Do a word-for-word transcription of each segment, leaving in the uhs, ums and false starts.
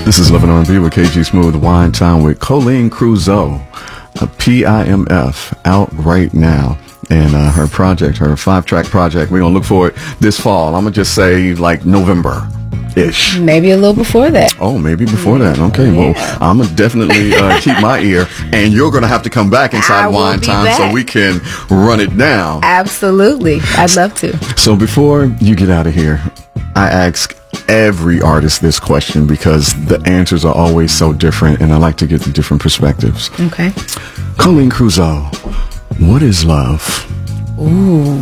This is Love and R and B with K G Smooth, Wine Time with Colleen Crusoe, a P I M F, out right now. And uh, her project, her five-track project, we're going to look for it this fall. I'm going to just say like November-ish. Maybe a little before that. Oh, maybe before that. Okay, yeah. well, I'm going to definitely uh, keep my ear. And you're going to have to come back inside Wine Time back. So we can run it down. Absolutely. I'd love to. So before you get out of here, I ask every artist this question because the answers are always so different, and I like to get the different perspectives. Okay. Colleen Crusoe, what is love? Ooh.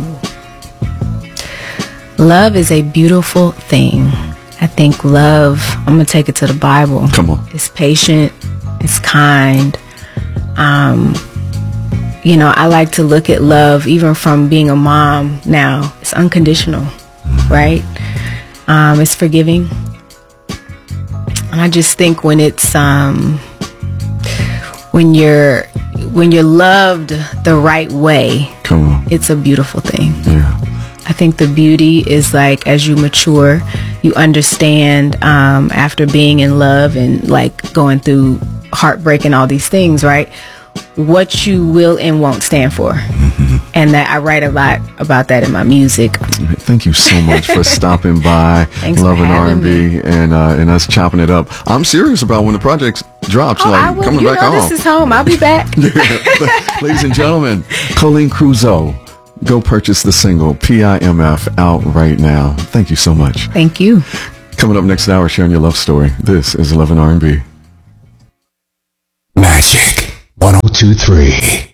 Love is a beautiful thing. I think love, I'm going to take it to the Bible. Come on. It's patient. It's kind. Um, you know, I like to look at love, even from being a mom now. It's unconditional, mm-hmm. right? Um, it's forgiving. And I just think when it's, um, when you're, when you're loved the right way, Come on. It's a beautiful thing. Yeah. I think the beauty is like as you mature, you understand um, after being in love and like going through heartbreak and all these things, right? What you will and won't stand for. Mm-hmm. And that I write a lot about that in my music. Thank you so much for stopping by. Thanks Love for and R and B me. and uh, and us chopping it up. I'm serious about when the project drops, Oh, I like will. coming You back know, home. this is home. I'll be back. Ladies and gentlemen, Colleen Crusoe, go purchase the single P I M F out right now. Thank you so much. Thank you. Coming up next hour, sharing your love story. This is Love and R and B. Magic one oh two point three.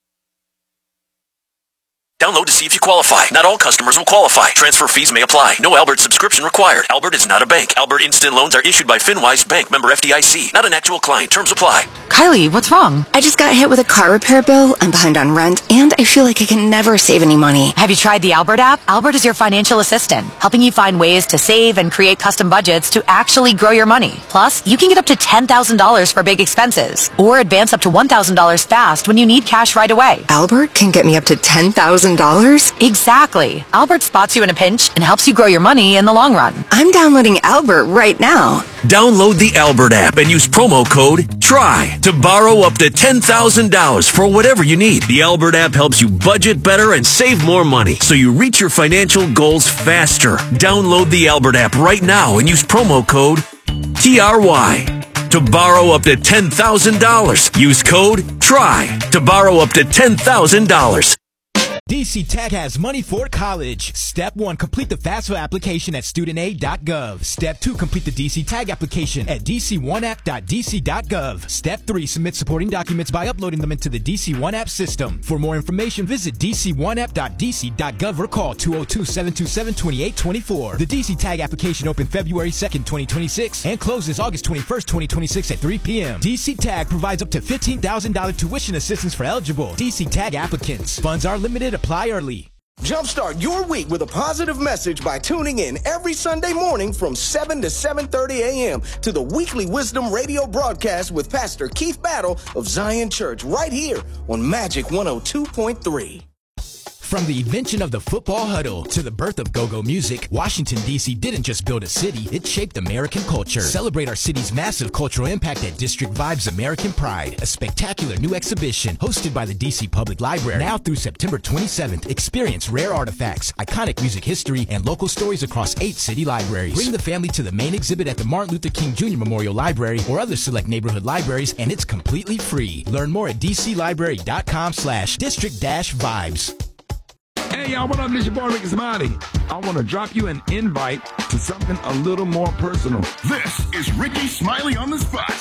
Download to see if you qualify. Not all customers will qualify. Transfer fees may apply. No Albert subscription required. Albert is not a bank. Albert Instant Loans are issued by FinWise Bank, member F D I C. Not an actual client. Terms apply. Kylie, what's wrong? I just got hit with a car repair bill. I'm behind on rent, and I feel like I can never save any money. Have you tried the Albert app? Albert is your financial assistant, helping you find ways to save and create custom budgets to actually grow your money. Plus, you can get up to ten thousand dollars for big expenses, or advance up to one thousand dollars fast when you need cash right away. Albert can get me up to ten thousand dollars? Exactly. Albert spots you in a pinch and helps you grow your money in the long run. I'm downloading Albert right now. Download the Albert app and use promo code TRY to borrow up to ten thousand dollars for whatever you need. The Albert app helps you budget better and save more money so you reach your financial goals faster. Download the Albert app right now and use promo code T R Y to borrow up to ten thousand dollars. Use code TRY to borrow up to ten thousand dollars. D C Tag has money for college. Step one, complete the FAFSA application at student aid dot gov. Step two, complete the D C Tag application at d c one app dot d c dot gov. Step three, submit supporting documents by uploading them into the D C one app system. For more information, visit d c one app dot d c dot gov or call two oh two, seven two seven, two eight two four. The D C Tag application opened February second, twenty twenty-six and closes August twenty-first, twenty twenty-six at three p.m. D C Tag provides up to fifteen thousand dollars tuition assistance for eligible D C Tag applicants. Funds are limited. Apply early. Jumpstart your week with a positive message by tuning in every Sunday morning from seven to seven thirty a.m. to the weekly Wisdom Radio broadcast with Pastor Keith Battle of Zion Church right here on Magic one oh two point three. From the invention of the football huddle to the birth of go-go music, Washington, D C didn't just build a city, it shaped American culture. Celebrate our city's massive cultural impact at District Vibes American Pride, a spectacular new exhibition hosted by the D C Public Library. Now through September twenty-seventh, experience rare artifacts, iconic music history, and local stories across eight city libraries. Bring the family to the main exhibit at the Martin Luther King Junior Memorial Library or other select neighborhood libraries, and it's completely free. Learn more at d c library dot com slash district dash vibes. Hey y'all, what up? This your boy Ricky Smiley. I want to drop you an invite to something a little more personal. This is Ricky Smiley on the spot.